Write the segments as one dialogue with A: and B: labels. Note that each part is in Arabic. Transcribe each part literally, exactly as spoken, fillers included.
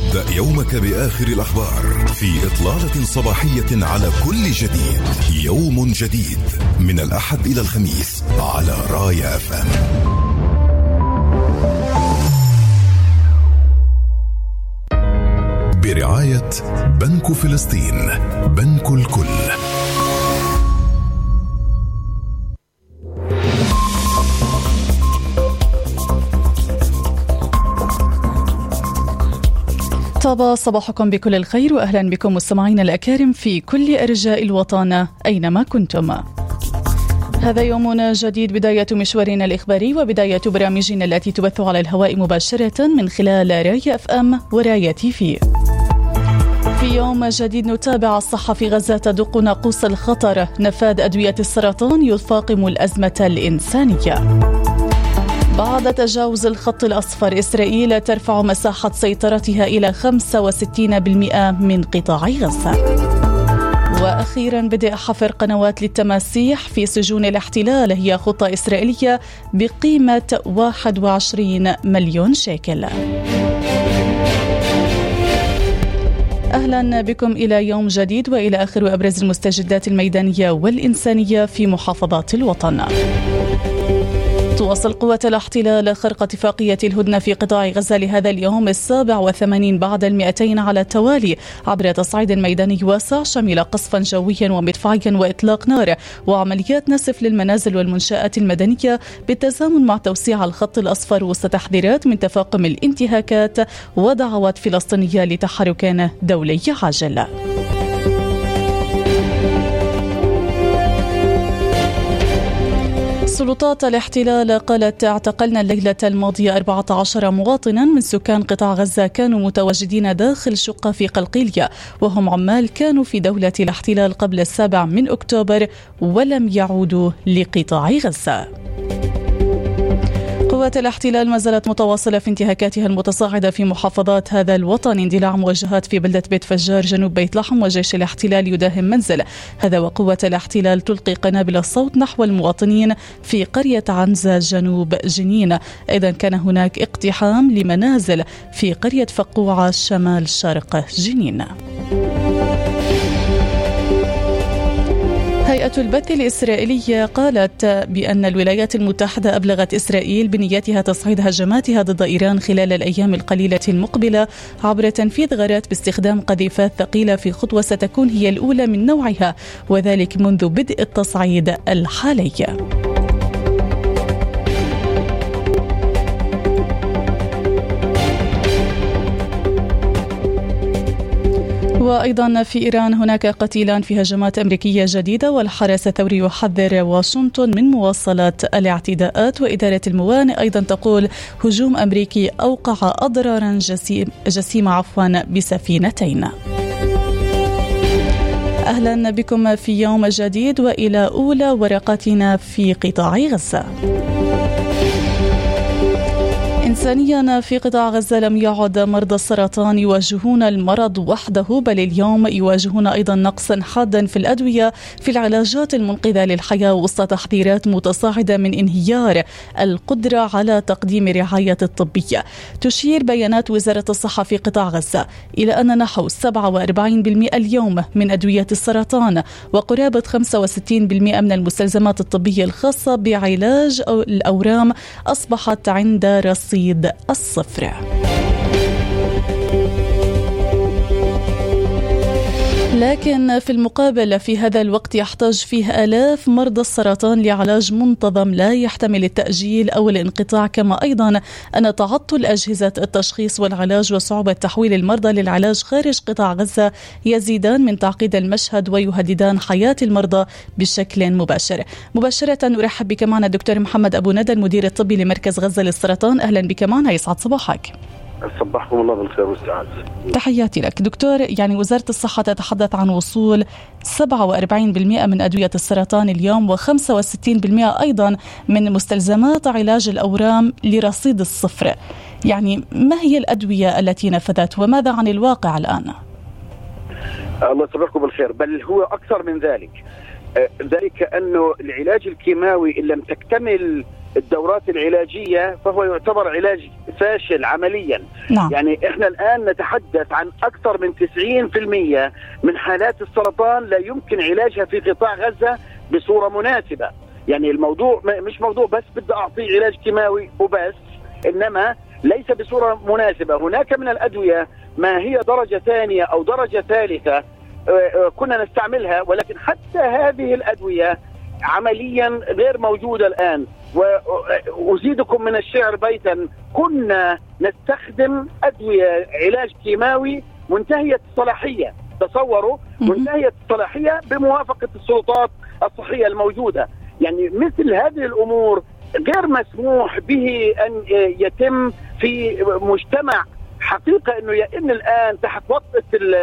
A: ابدأ يومك بآخر الأخبار في إطلالة صباحية على كل جديد. يوم جديد من الأحد إلى الخميس على رايا إف إم. برعاية بنك فلسطين، بنك الكل.
B: طاب صباحكم بكل الخير وأهلا بكم مستمعين الأكارم في كل أرجاء الوطن أينما كنتم. هذا يومنا جديد، بداية مشوارنا الإخباري وبداية برامجنا التي تبث على الهواء مباشرة من خلال رايا إف إم ورايا تيفي. في يوم جديد نتابع الصحة في غزة تدق ناقوس الخطر، نفاذ أدوية السرطان يفاقم الأزمة الإنسانية. بعد تجاوز الخط الأصفر، إسرائيل ترفع مساحة سيطرتها إلى خمسة وستين بالمئة من قطاع غزة. وأخيرا بدء حفر قنوات للتماسيح في سجون الاحتلال، هي خطة إسرائيلية بقيمة واحد وعشرين مليون شيكل. أهلا بكم إلى يوم جديد وإلى آخر وأبرز المستجدات الميدانية والإنسانية في محافظات الوطن. تواصل قوات الاحتلال خرق اتفاقية الهدنة في قطاع غزة لهذا اليوم السابع والثمانين بعد المئتين على التوالي عبر تصعيد ميداني واسع شمل قصفا جويا ومدفعيا وإطلاق نار وعمليات نسف للمنازل والمنشآت المدنية بالتزامن مع توسيع الخط الأصفر وسط تحذيرات من تفاقم الانتهاكات ودعوات فلسطينية لتحرك دولي عاجل. سلطات الاحتلال قالت اعتقلنا الليلة الماضية أربعة عشر مواطنا من سكان قطاع غزة كانوا متواجدين داخل شقة في قلقيلية، وهم عمال كانوا في دولة الاحتلال قبل السابع من أكتوبر ولم يعودوا لقطاع غزة. قوات الاحتلال ما زالت متواصلة في انتهاكاتها المتصاعدة في محافظات هذا الوطن، اندلاع مواجهات في بلدة بيت فجار جنوب بيت لحم وجيش الاحتلال يداهم منزل، هذا وقوة الاحتلال تلقي قنابل الصوت نحو المواطنين في قرية عنزة جنوب جنين. أيضا كان هناك اقتحام لمنازل في قرية فقوعة شمال شرق جنين. هيئة البث الإسرائيلية قالت بأن الولايات المتحدة أبلغت إسرائيل بنيتها تصعيد هجماتها ضد إيران خلال الأيام القليلة المقبلة عبر تنفيذ غارات باستخدام قذيفات ثقيلة في خطوة ستكون هي الأولى من نوعها، وذلك منذ بدء التصعيد الحالي. وأيضا في إيران هناك قتيلان في هجمات أمريكية جديدة، والحرس الثوري يحذر واشنطن من مواصلة الاعتداءات، وإدارة الموانئ أيضا تقول هجوم أمريكي أوقع أضرارا جسيم جسيمة عفوا بسفينتين. أهلا بكم في يوم جديد وإلى أولى ورقاتنا في قطاع غزة. إنسانيا في قطاع غزة، لم يعد مرضى السرطان يواجهون المرض وحده، بل اليوم يواجهون أيضا نقصا حادا في الأدوية في العلاجات المنقذة للحياة وسط تحذيرات متصاعدة من انهيار القدرة على تقديم رعاية طبية. تشير بيانات وزارة الصحة في قطاع غزة إلى أن نحو سبعة وأربعين بالمئة اليوم من أدوية السرطان وقرابة خمسة وستين بالمئة من المستلزمات الطبية الخاصة بعلاج الأورام أصبحت عند رصيد الصفر. لكن في المقابل في هذا الوقت يحتاج فيه آلاف مرضى السرطان لعلاج منتظم لا يحتمل التأجيل أو الانقطاع، كما أيضا أن تعطل أجهزة التشخيص والعلاج وصعوبة تحويل المرضى للعلاج خارج قطاع غزة يزيدان من تعقيد المشهد ويهددان حياة المرضى بشكل مباشر. مباشرة نرحب بك معنا الدكتور محمد أبو ندى، المدير الطبي لمركز غزة للسرطان. أهلا بك معنا، يسعد صباحك.
C: صباحكم الله بالخير والسعادة.
B: تحياتي لك دكتور. يعني وزارة الصحة تتحدث عن وصول سبعة وأربعين بالمئة من أدوية السرطان اليوم وخمسة وستين بالمئة أيضا من مستلزمات علاج الأورام لرصيد الصفر. يعني ما هي الأدوية التي نفذت وماذا عن الواقع الآن؟
C: الله يصبحكم بالخير. بل هو أكثر من ذلك. ذلك أنه العلاج الكيماوي إن لم تكتمل الدورات العلاجية فهو يعتبر علاج فاشل عمليا.
B: نعم.
C: يعني احنا الآن نتحدث عن أكثر من تسعين بالمئة من حالات السرطان لا يمكن علاجها في قطاع غزة بصورة مناسبة. يعني الموضوع مش موضوع بس بدي أعطيه علاج كيماوي وبس، إنما ليس بصورة مناسبة. هناك من الأدوية ما هي درجة ثانية أو درجة ثالثة كنا نستعملها، ولكن حتى هذه الأدوية عمليا غير موجودة الآن. وأزيدكم من الشعر بيتا، كنا نستخدم أدوية علاج كيماوي منتهية الصلاحية، تصوروا منتهية الصلاحية بموافقة السلطات الصحية الموجودة. يعني مثل هذه الأمور غير مسموح به أن يتم في مجتمع حقيقة أنه يئن الآن تحت وطأة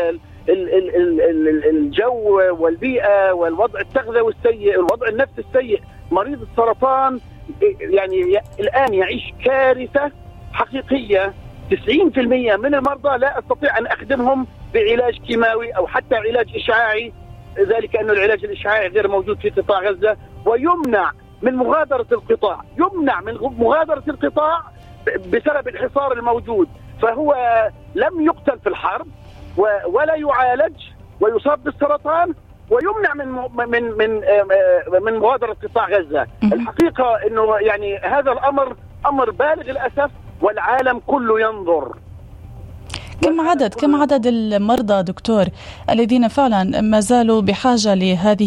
C: الجو والبيئة والوضع التغذوي السيء والوضع النفسي السيء. مريض السرطان يعني الآن يعيش كارثة حقيقية. تسعين بالمئة من المرضى لا أستطيع أن أخدمهم بعلاج كيماوي أو حتى علاج إشعاعي، ذلك أن العلاج الإشعاعي غير موجود في قطاع غزة، ويمنع من مغادرة القطاع، يمنع من مغادرة القطاع بسبب الحصار الموجود. فهو لم يقتل في الحرب ولا يعالج ويصاب بالسرطان ويمنع من من من من مغادرة قطاع غزة. الحقيقة إنه يعني هذا الأمر أمر بالغ الأسف، والعالم كله ينظر.
B: كم عدد كم عدد المرضى دكتور الذين فعلا ما زالوا بحاجة لهذه